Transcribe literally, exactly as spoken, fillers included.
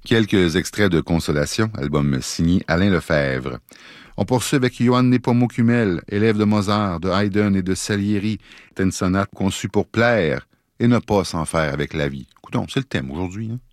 Quelques extraits de Consolation, album signé Alain Lefebvre. On poursuit avec Johann Nepomuk-Hummel, élève de Mozart, de Haydn et de Salieri. C'est une sonate conçue pour plaire et ne pas s'en faire avec la vie. Écoutons, c'est le thème aujourd'hui, hein?